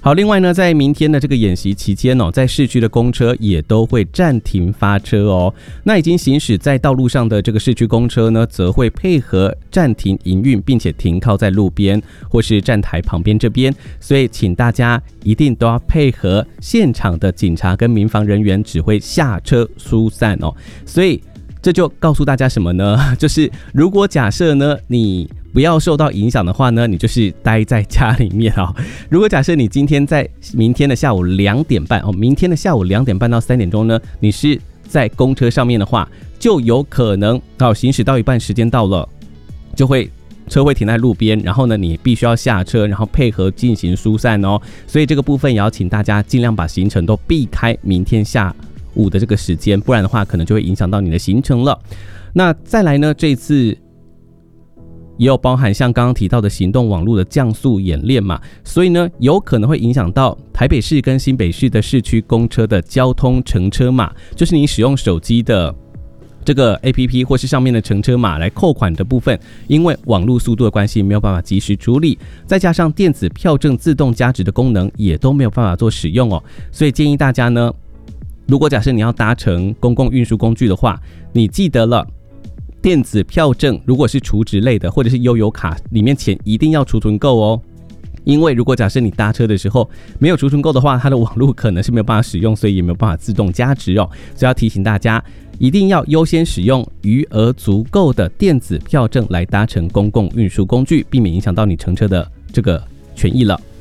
好，另外呢，在明天的这个演习期间在市区的公车也都会暂停发车哦。那已经行驶在道路上的这个市区公车呢，则会配合暂停营运，并且停靠在路边或是站台旁边这边。所以，请大家一定都要配合现场的警察跟民防人员指挥下车疏散哦。所以这就告诉大家什么呢？就是如果假设呢，你不要受到影响的话呢，你就是待在家里面哦。如果假设你今天在明天的下午2点半明天的下午2点半到3点钟呢，你是在公车上面的话，就有可能行驶到一半，时间到了，车会停在路边，然后呢，你必须要下车，然后配合进行疏散哦。所以这个部分也要请大家尽量把行程都避开明天下午的这个时间，不然的话可能就会影响到你的行程了。那再来呢，这一次也有包含像刚刚提到的行动网络的降速演练嘛，所以呢，有可能会影响到台北市跟新北市的市区公车的交通乘车码，就是你使用手机的这个 APP 或是上面的乘车码来扣款的部分，因为网络速度的关系没有办法及时处理，再加上电子票证自动加值的功能也都没有办法做使用哦，所以建议大家呢，如果假设你要搭乘公共运输工具的话，你记得了，电子票证如果是储值类的或者是悠游卡里面钱一定要储存够哦，因为如果假设你搭车的时候没有储存够的话，它的网络可能是没有办法使用，所以也没有办法自动加值哦。所以要提醒大家，一定要优先使用余额足够的电子票证来搭乘公共运输工具，避免影响到你乘车的这个权益了。